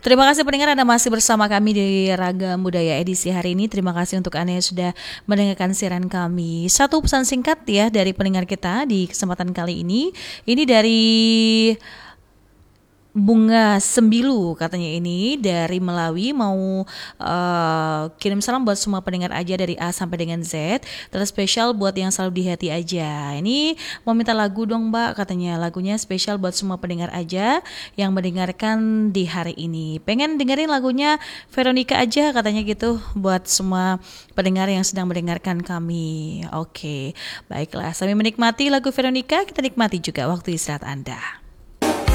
Terima kasih pendengar, Anda masih bersama kami di Ragam Budaya edisi hari ini. Terima kasih untuk Anda yang sudah mendengarkan siaran kami. Satu pesan singkat ya dari pendengar kita di kesempatan kali ini. Ini dari Bunga Sembilu, katanya ini dari Melawi, mau kirim salam buat semua pendengar aja dari A sampai dengan Z, terus spesial buat yang selalu di hati aja. Ini mau minta lagu dong Mbak, katanya lagunya spesial buat semua pendengar aja yang mendengarkan di hari ini. Pengen dengerin lagunya Veronica aja, katanya gitu, buat semua pendengar yang sedang mendengarkan kami. Oke, baiklah, sambil menikmati lagu Veronica, kita nikmati juga waktu istirahat Anda.